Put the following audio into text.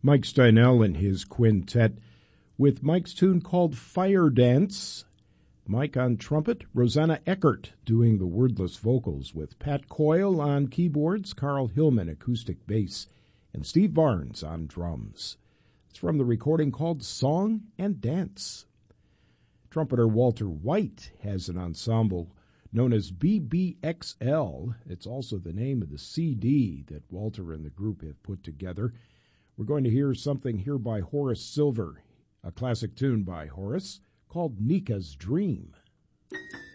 Mike Steinell and his quintet with Mike's tune called Fire Dance. Mike on trumpet, Rosanna Eckert doing the wordless vocals with Pat Coyle on keyboards, Carl Hillman acoustic bass, and Steve Barnes on drums. It's from the recording called Song and Dance. Trumpeter Walter White has an ensemble known as BBXL. It's also the name of the CD that Walter and the group have put together. We're going to hear something here by Horace Silver, a classic tune by Horace called Nika's Dream.